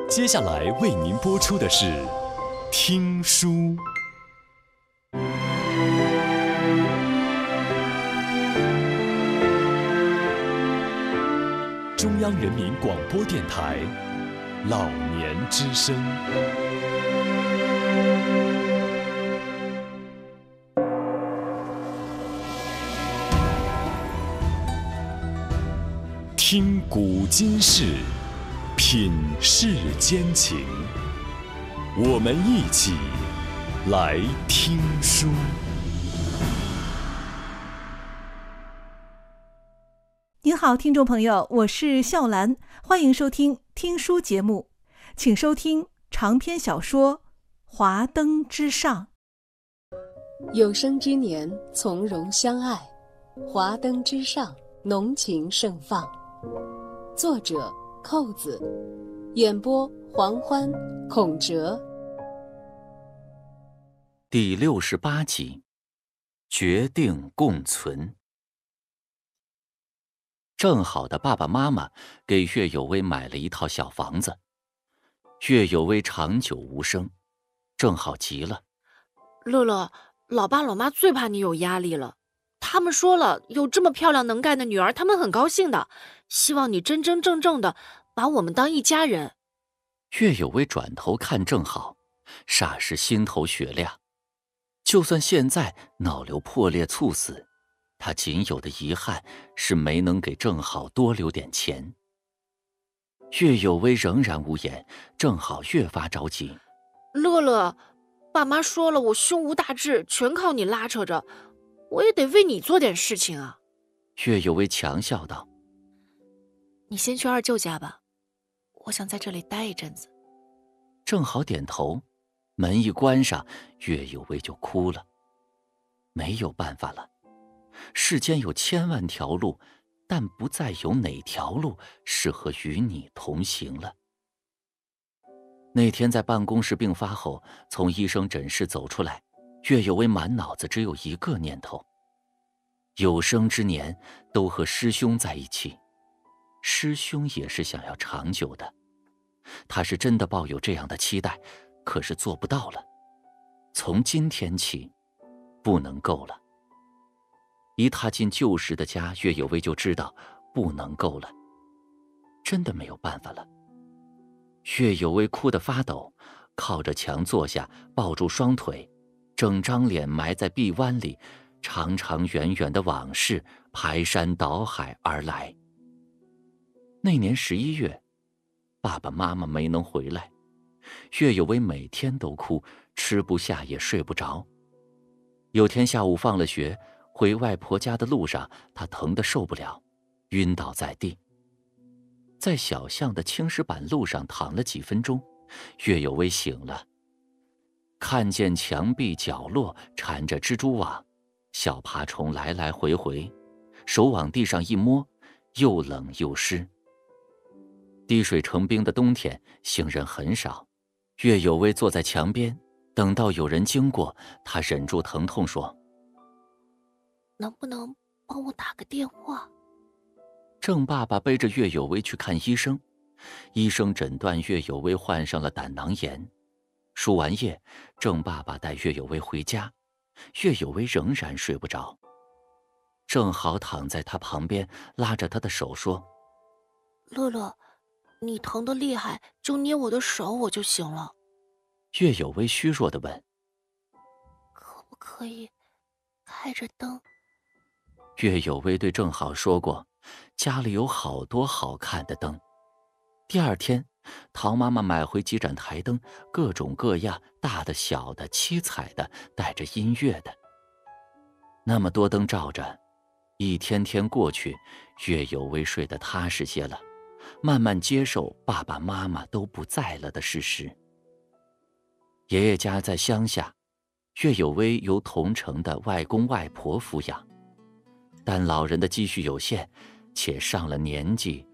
接下来为您播出的是听书。中央人民广播电台老年之声。听古今事，品世间情，我们一起来听书。 您好，听众朋友，我是笑兰，欢迎收听听书节目，请收听长篇小说《华灯之上》。 有生之年，从容相爱，华灯之上，浓情盛放。作者扣子，演播黄欢、孔哲。 第68集，决定共存。正好的爸爸妈妈给岳有为买了一套小房子，岳有为长久无声，正好急了。 乐乐，老爸老妈最怕你有压力了，他们说了，有这么漂亮能干的女儿，他们很高兴的，希望你真真正正的把我们当一家人。 岳有为转头看正好，霎时心头雪亮。就算现在脑瘤破裂猝死，他仅有的遗憾是没能给正好多留点钱。岳有为仍然无言，正好越发着急。 乐乐，爸妈说了，我胸无大志，全靠你拉扯着，我也得为你做点事情啊。 岳有为强笑道： 你先去二舅家吧，我想在这里待一阵子。 正好点头，门一关上，岳有为就哭了。没有办法了，世间有千万条路，但不再有哪条路适合与你同行了。那天在办公室病发后，从医生诊室走出来，岳有为满脑子只有一个念头：有生之年都和师兄在一起，师兄也是想要长久的。他是真的抱有这样的期待，可是做不到了。从今天起，不能够了。一踏进旧时的家，岳有为就知道不能够了，真的没有办法了。岳有为哭得发抖，靠着墙坐下，抱住双腿，整张脸埋在臂弯里，长长远远的往事排山倒海而来。那年11月，爸爸妈妈没能回来，岳有为每天都哭，吃不下也睡不着。有天下午放了学，回外婆家的路上，他疼得受不了，晕倒在地。在小巷的青石板路上躺了几分钟，岳有为醒了，看见墙壁角落缠着蜘蛛网，小爬虫来来回回，手往地上一摸，又冷又湿。滴水成冰的冬天，行人很少。岳有为坐在墙边，等到有人经过，他忍住疼痛说： 能不能帮我打个电话？ 郑爸爸背着岳有为去看医生，医生诊断岳有为患上了胆囊炎。输完液，郑爸爸带岳有为回家，岳有为仍然睡不着。正好躺在他旁边，拉着他的手说： 乐乐，你疼得厉害，就捏我的手，我就行了。 岳有为虚弱地问： 可不可以开着灯？ 岳有为对正好说过，家里有好多好看的灯。第二天，陶妈妈买回几盏台灯，各种各样，大的小的，七彩的，带着音乐的。那么多灯照着，一天天过去，岳有为睡得踏实些了，慢慢接受爸爸妈妈都不在了的事实。爷爷家在乡下，岳有为由同城的外公外婆抚养，但老人的积蓄有限，且上了年纪，